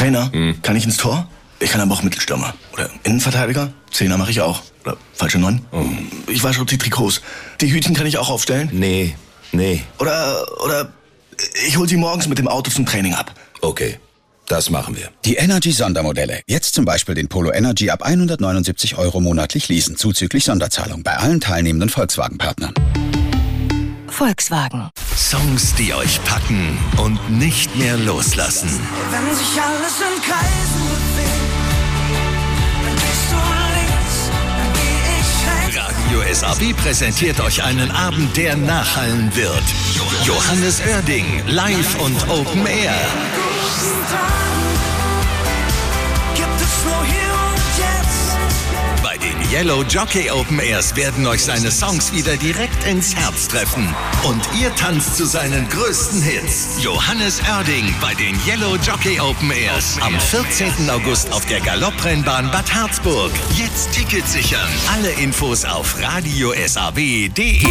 Trainer, kann ich ins Tor? Ich kann aber auch Mittelstürmer. Oder Innenverteidiger? Zehner mache ich auch. Oder falsche 9? Ich wasche die Trikots. Die Hütchen kann ich auch aufstellen? Nee. Oder ich hol sie morgens mit dem Auto zum Training ab. Okay, das machen wir. Die Energy-Sondermodelle. Jetzt zum Beispiel den Polo Energy ab 179 € monatlich leasen, zuzüglich Sonderzahlung bei allen teilnehmenden Volkswagen-Partnern. Volkswagen. Songs, die euch packen und nicht mehr loslassen. Wenn sich alles in Kreisen bewegt, dann gehst du links, dann geh ich rechts. Radio SAB präsentiert euch einen Abend, der nachhallen wird. Johannes Oerding, live und Open Air. Gibt es nur hier und jetzt. Bei den Yellow Jockey Open Airs werden euch seine Songs wieder direkt ins Herz treffen. Und ihr tanzt zu seinen größten Hits. Johannes Oerding bei den Yellow Jockey Open Airs am 14. August auf der Galopprennbahn Bad Harzburg. Jetzt Tickets sichern. Alle Infos auf radiosab.de.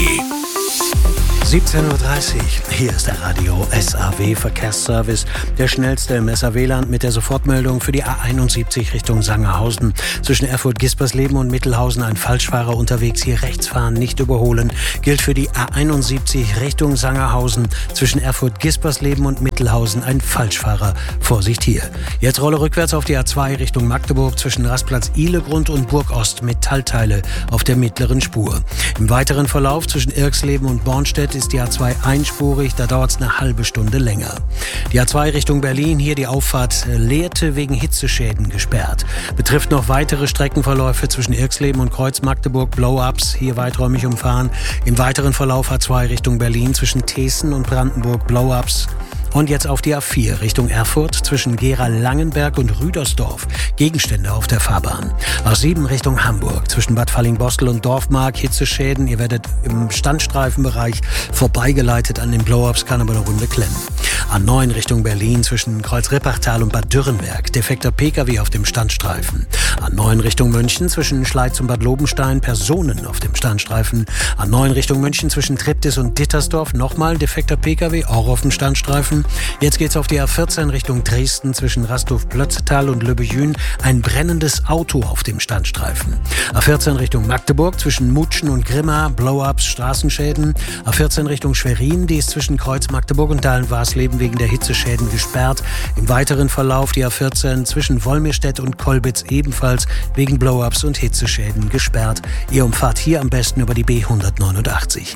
17:30 Uhr, hier ist der Radio SAW Verkehrsservice, der schnellste im SAW-Land mit der Sofortmeldung für die A71 Richtung Sangerhausen. Zwischen Erfurt-Gispersleben und Mittelhausen ein Falschfahrer unterwegs, hier rechts fahren, nicht überholen. Gilt für die A71 Richtung Sangerhausen. Zwischen Erfurt-Gispersleben und Mittelhausen ein Falschfahrer. Vorsicht hier. Jetzt rolle rückwärts auf die A2 Richtung Magdeburg zwischen Rastplatz Ihlegrund und Burgost, Metallteile auf der mittleren Spur. Im weiteren Verlauf zwischen Irksleben und Bornstedt ist die A2 einspurig, da dauert es eine halbe Stunde länger. Die A2 Richtung Berlin, hier die Auffahrt Lehrte wegen Hitzeschäden gesperrt. Betrifft noch weitere Streckenverläufe zwischen Irksleben und Kreuz Magdeburg, Blow-Ups, hier weiträumig umfahren. Im weiteren Verlauf A2 Richtung Berlin zwischen Thesen und Brandenburg, Blow-Ups. Und jetzt auf die A4 Richtung Erfurt zwischen Gera-Langenberg und Rüdersdorf. Gegenstände auf der Fahrbahn. A7 Richtung Hamburg zwischen Bad Fallingbostel und Dorfmark. Hitzeschäden. Ihr werdet im Standstreifenbereich vorbeigeleitet an den Blow-Ups, kann aber eine Runde klemmen. A9 Richtung Berlin zwischen Kreuz-Rippachtal und Bad Dürrenberg. Defekter Pkw auf dem Standstreifen. A9 Richtung München zwischen Schleiz und Bad Lobenstein. Personen auf dem Standstreifen. A9 Richtung München zwischen Triptis und Dittersdorf. Nochmal defekter Pkw, auch auf dem Standstreifen. Jetzt geht's auf die A14 Richtung Dresden zwischen Rasthof-Plötztal und Löbejün. Ein brennendes Auto auf dem Standstreifen. A14 Richtung Magdeburg zwischen Mutschen und Grimma. Blow-Ups, Straßenschäden. A14 Richtung Schwerin, die ist zwischen Kreuz Magdeburg und Dahlen-Warsleben wegen der Hitzeschäden gesperrt. Im weiteren Verlauf die A14 zwischen Wolmirstedt und Kolbitz ebenfalls wegen Blow-Ups und Hitzeschäden gesperrt. Ihr umfahrt hier am besten über die B189.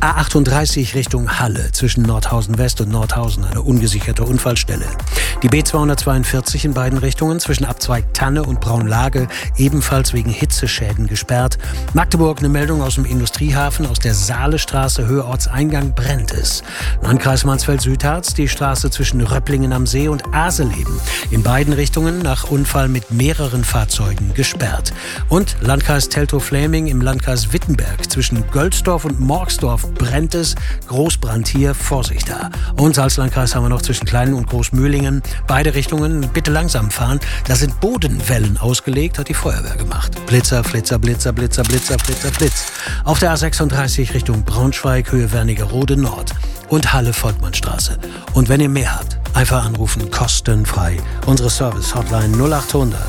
A38 Richtung Halle zwischen Nordhausen West und Nordhausen. Eine ungesicherte Unfallstelle. Die B242 in beiden Richtungen zwischen Abzweig Tanne und Braunlage ebenfalls wegen Hitzeschäden gesperrt. Magdeburg eine Meldung aus dem Industriehafen, aus der Saalestraße, Höhe Ortseingang brennt es. Landkreis Mansfeld-Südharz, die Straße zwischen Röpplingen am See und Aseleben. In beiden Richtungen nach Unfall mit mehreren Fahrzeugen gesperrt. Und Landkreis Teltow-Fläming im Landkreis Wittenberg zwischen Gölzdorf und Morgsdorf brennt es. Großbrand hier, Vorsicht da. Und Salzlandkreis haben wir noch zwischen Kleinen und Großmühlingen. Beide Richtungen bitte langsam fahren. Da sind Bodenwellen ausgelegt, hat die Feuerwehr gemacht. Blitzer, Flitzer, Blitzer, Blitzer, Blitzer, Flitzer, Blitz. Auf der A36 Richtung Braunschweig, Höhe Wernigerode Nord. Und Halle-Volkmannstraße. Und wenn ihr mehr habt, einfach anrufen, kostenfrei. Unsere Service-Hotline 0800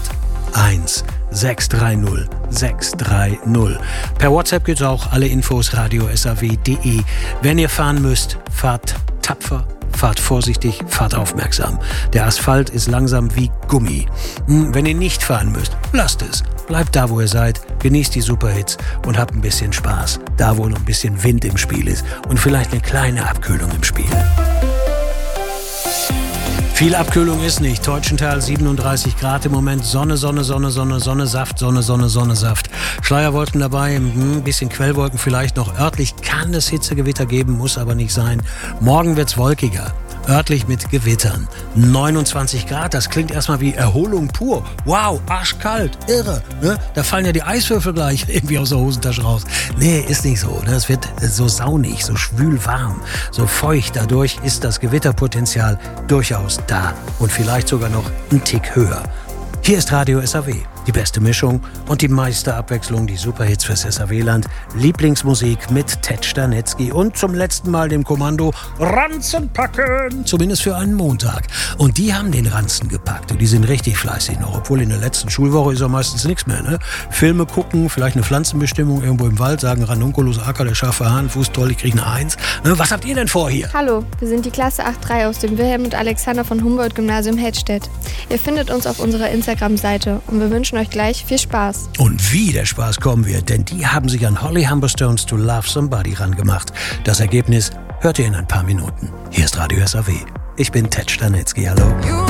1 630 630. Per WhatsApp gibt's auch alle Infos radiosaw.de. Wenn ihr fahren müsst, fahrt tapfer, fahrt vorsichtig, fahrt aufmerksam. Der Asphalt ist langsam wie Gummi. Wenn ihr nicht fahren müsst, lasst es. Bleibt da, wo ihr seid, genießt die Superhits und habt ein bisschen Spaß. Da, wo noch ein bisschen Wind im Spiel ist und vielleicht eine kleine Abkühlung im Spiel. Viel Abkühlung ist nicht. Teutschenthal 37 Grad im Moment. Sonne, Sonne, Sonne, Sonne, Sonne, Saft, Sonne, Sonne, Sonne, Saft. Schleierwolken dabei, ein bisschen Quellwolken vielleicht noch. Örtlich kann es Hitzegewitter geben, muss aber nicht sein. Morgen wird's wolkiger. Örtlich mit Gewittern. 29 Grad, das klingt erstmal wie Erholung pur. Wow, arschkalt, irre. Ne? Da fallen ja die Eiswürfel gleich irgendwie aus der Hosentasche raus. Nee, ist nicht so. Ne? Es wird so saunig, so schwül warm, so feucht. Dadurch ist das Gewitterpotenzial durchaus da und vielleicht sogar noch ein Tick höher. Hier ist Radio SAW. Die beste Mischung und die meiste Abwechslung, die Superhits fürs SAW-Land. Lieblingsmusik mit Ted Stanetzky und zum letzten Mal dem Kommando Ranzen packen, zumindest für einen Montag. Und die haben den Ranzen gepackt und die sind richtig fleißig noch, obwohl in der letzten Schulwoche ist ja meistens nichts mehr. Ne? Filme gucken, vielleicht eine Pflanzenbestimmung irgendwo im Wald, sagen Ranunculus Acker, der scharfe Hahn, Fuß toll, ich kriege eine 1. Ne? Was habt ihr denn vor hier? Hallo, wir sind die Klasse 8-3 aus dem Wilhelm und Alexander von Humboldt-Gymnasium Hettstedt. Ihr findet uns auf unserer Instagram-Seite und wir wünschen euch gleich viel Spaß. Und wie der Spaß kommen wird, denn die haben sich an Holly Humberstones to Love Somebody rangemacht. Das Ergebnis hört ihr in ein paar Minuten. Hier ist Radio SAW. Ich bin Ted Stanetzky, hallo.